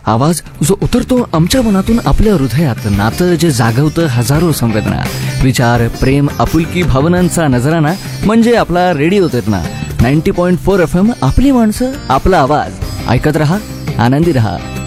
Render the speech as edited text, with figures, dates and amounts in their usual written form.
आवाज जो उतरतो आमच्या मनातून आपल्या हृदयात, नातं जे जागवतं हजारो संवेदना, विचार, प्रेम, आपुलकी, भावनांचा नजराना म्हणजे आपला रेडिओ तेरणा 90.4 FM. आपली माणसं, आपला आवाज. ऐकत रहा, आनंदी रहा.